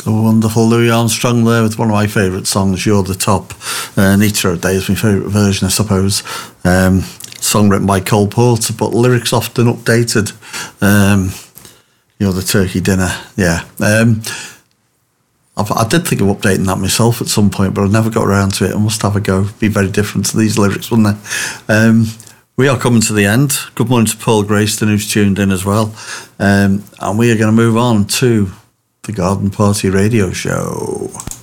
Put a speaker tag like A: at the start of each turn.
A: The wonderful Louis Armstrong there with one of my favourite songs, You're the Top. Anita O'Day is my favourite version, I suppose. Song written by Cole Porter, but lyrics often updated. You're the Turkey Dinner, yeah. I did think of updating that myself at some point, but I never got around to it. I must have a go. It'd be very different to these lyrics, wouldn't it? We are coming to the end. Good morning to Paul Grayston, who's tuned in as well. And we are going to move on to the Garden Party Radio Show.